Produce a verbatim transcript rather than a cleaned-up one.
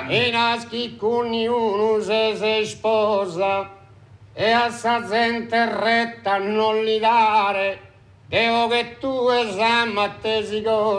E naschi con uno se si sposa e a sa gente retta non li dare, devo che tu esami a te si cosa.